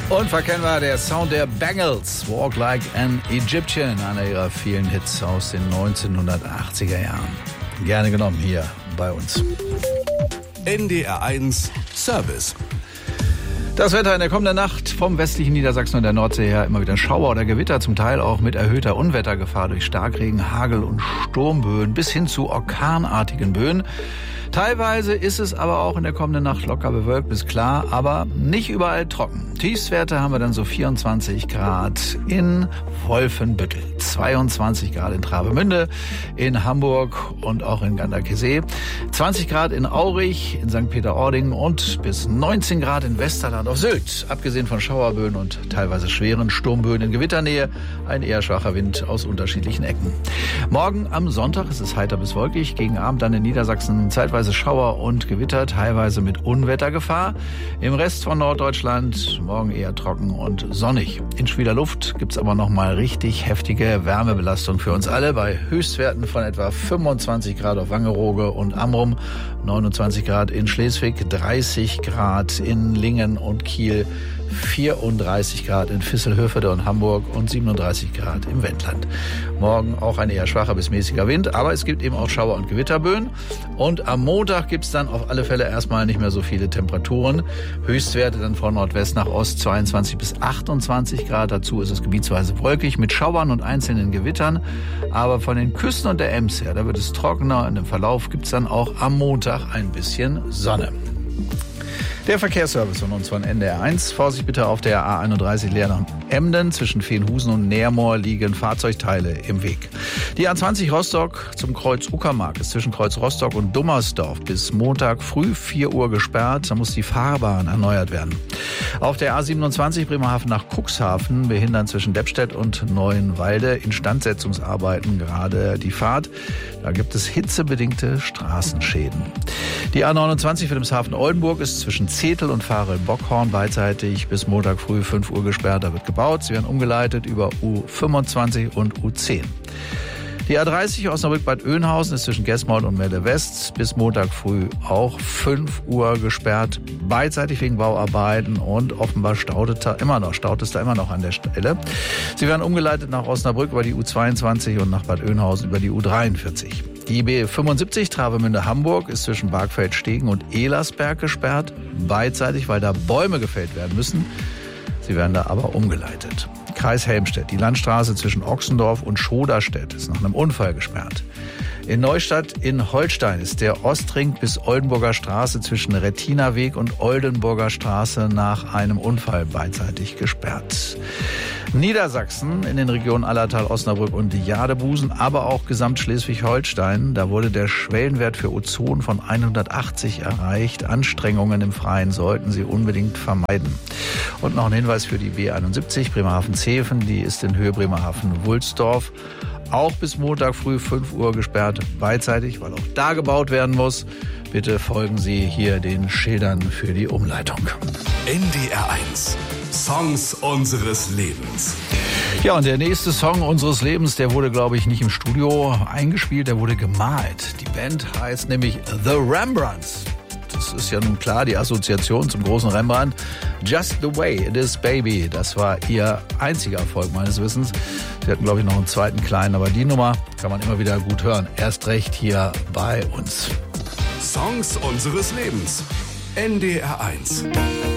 Unverkennbar der Sound der Bangles, Walk Like an Egyptian, einer ihrer vielen Hits aus den 1980er Jahren. Gerne genommen hier bei uns. NDR1 Service. Das Wetter in der kommenden Nacht vom westlichen Niedersachsen und der Nordsee her immer wieder Schauer oder Gewitter, zum Teil auch mit erhöhter Unwettergefahr durch Starkregen, Hagel und Sturmböen bis hin zu orkanartigen Böen. Teilweise ist es aber auch in der kommenden Nacht locker bewölkt bis klar, aber nicht überall trocken. Tiefstwerte haben wir dann so 24 Grad in Wolfenbüttel, 22 Grad in Travemünde, in Hamburg und auch in Ganderkesee, 20 Grad in Aurich, in St. Peter-Ording und bis 19 Grad in Westerland auf Sylt. Abgesehen von Schauerböen und teilweise schweren Sturmböen in Gewitternähe, ein eher schwacher Wind aus unterschiedlichen Ecken. Morgen am Sonntag ist es heiter bis wolkig, gegen Abend dann in Niedersachsen zeitweise Schauer und Gewitter, teilweise mit Unwettergefahr. Im Rest von Norddeutschland morgen eher trocken und sonnig. In schwüler Luft gibt's aber noch mal richtig heftige Wärmebelastung für uns alle bei Höchstwerten von etwa 25 Grad auf Wangerooge und Amrum, 29 Grad in Schleswig, 30 Grad in Lingen und Kiel, 34 Grad in Visselhövede und Hamburg und 37 Grad im Wendland. Morgen auch ein eher schwacher bis mäßiger Wind, aber es gibt eben auch Schauer- und Gewitterböen. Und am Montag gibt's dann auf alle Fälle erstmal nicht mehr so viele Temperaturen. Höchstwerte dann von Nordwest nach Ost 22 bis 28 Grad. Dazu ist es gebietsweise wolkig mit Schauern und einzelnen Gewittern. Aber von den Küsten und der Ems her, da wird es trockener. Und im Verlauf gibt's dann auch am Montag ein bisschen Sonne. Der Verkehrsservice von uns von NDR1. Vorsicht bitte auf der A31 Leer nach Emden. Zwischen Veenhusen und Nährmoor liegen Fahrzeugteile im Weg. Die A20 Rostock zum Kreuz Uckermark ist zwischen Kreuz Rostock und Dummersdorf bis Montag früh 4 Uhr gesperrt. Da muss die Fahrbahn erneuert werden. Auf der A27 Bremerhaven nach Cuxhaven behindern zwischen Deppstedt und Neuenwalde Instandsetzungsarbeiten gerade die Fahrt. Da gibt es hitzebedingte Straßenschäden. Die A29 Wilhelmshaven-Oldenburg ist zwischen Zetel und Farel-Bockhorn beidseitig bis Montag früh 5 Uhr gesperrt. Da wird gebaut. Sie werden umgeleitet über U25 und U10. Die A30 Osnabrück-Bad Oeynhausen ist zwischen Gesmold und Melle West bis Montag früh auch 5 Uhr gesperrt. Beidseitig wegen Bauarbeiten und offenbar staut es da immer noch an der Stelle. Sie werden umgeleitet nach Osnabrück über die U22 und nach Bad Oeynhausen über die U43. Die B75 Travemünde-Hamburg ist zwischen Bargfeld-Stegen und Elersberg gesperrt. Beidseitig, weil da Bäume gefällt werden müssen. Sie werden da aber umgeleitet. Kreis Helmstedt. Die Landstraße zwischen Ochsendorf und Schoderstedt ist nach einem Unfall gesperrt. In Neustadt in Holstein ist der Ostring bis Oldenburger Straße zwischen Rettinerweg und Oldenburger Straße nach einem Unfall beidseitig gesperrt. Niedersachsen in den Regionen Allertal, Osnabrück und Jadebusen, aber auch gesamt Schleswig-Holstein. Da wurde der Schwellenwert für Ozon von 180 erreicht. Anstrengungen im Freien sollten Sie unbedingt vermeiden. Und noch ein Hinweis für die B71 Bremerhaven-Zeven. Die ist in Höhe Bremerhaven-Wulsdorf auch bis Montag früh 5 Uhr gesperrt, beidseitig, weil auch da gebaut werden muss. Bitte folgen Sie hier den Schildern für die Umleitung. NDR1 Songs unseres Lebens. Ja, und der nächste Song unseres Lebens, der wurde, glaube ich, nicht im Studio eingespielt, der wurde gemalt. Die Band heißt nämlich The Rembrandts. Das ist ja nun klar die Assoziation zum großen Rembrandt. Just the Way It Is Baby, das war ihr einziger Erfolg meines Wissens. Sie hatten, glaube ich, noch einen zweiten kleinen, aber die Nummer kann man immer wieder gut hören. Erst recht hier bei uns. Songs unseres Lebens. NDR1.